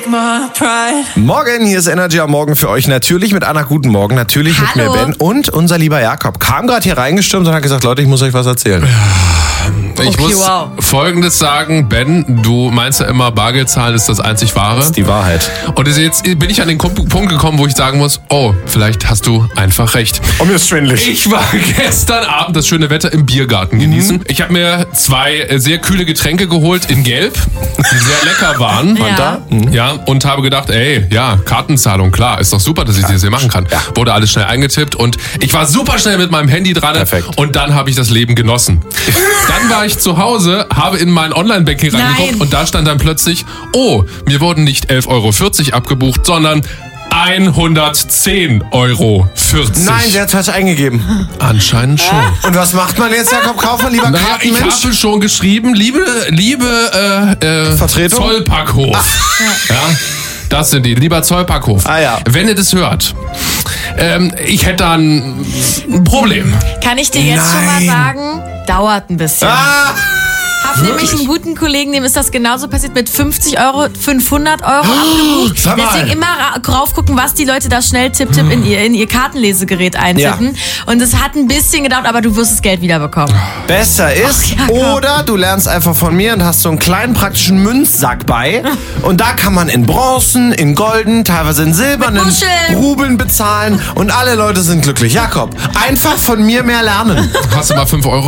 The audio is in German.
take my pride. Morgen, hier ist Energy am Morgen für euch. Natürlich mit Anna, guten Morgen. Natürlich mit mir, Ben. Und unser lieber Jakob kam gerade hier reingestürmt und hat gesagt, Leute, ich muss euch was erzählen. Ich muss Folgendes sagen, Ben, du meinst ja immer, Bargeldzahlen ist das einzig Wahre. Das ist die Wahrheit. Und jetzt bin ich an den Punkt gekommen, wo ich sagen muss, oh, vielleicht hast du einfach recht. Oh, mir ist schwindelig. Ich war gestern Abend das schöne Wetter im Biergarten genießen. Ich habe mir 2 sehr kühle Getränke geholt in Gelb, die sehr lecker waren. Ja, und habe gedacht, ey, ja, Kartenzahlung, klar, ist doch super, dass ich das hier machen kann. Wurde alles schnell eingetippt und ich war super schnell mit meinem Handy dran. Perfekt. Und dann habe ich das Leben genossen. Dann war ich zu Hause, habe in mein Online-Banking reingeguckt und da stand dann plötzlich, oh, mir wurden nicht 11,40 € abgebucht, sondern 110,40 €. Nein, sie hat falsch eingegeben. Anscheinend schon. Und was macht man jetzt, Jakob Kaufmann, lieber Naja, ich Kartenmensch? habe schon geschrieben, liebe Vertretung? Zollpackhof. Ja, das sind die. Lieber Zollpackhof. Ah, ja. Wenn ihr das hört, ich hätte da ein Problem. Kann ich dir jetzt schon mal sagen, dauert ein bisschen. Hab nämlich einen guten Kollegen, dem ist das genauso passiert mit 50 €, 500 € abgebucht. sag mal. Deswegen immer drauf gucken, was die Leute da schnell tipp in ihr Kartenlesegerät eintippen. Und es hat ein bisschen gedauert, aber du wirst das Geld wiederbekommen. Besser ist, oder du lernst einfach von mir und hast so einen kleinen praktischen Münzsack bei. Und da kann man in Bronzen, in Golden, teilweise in silbernen Muscheln. Rubeln bezahlen. Und alle Leute sind glücklich. Jakob, einfach von mir mehr lernen. Hast du mal 5 €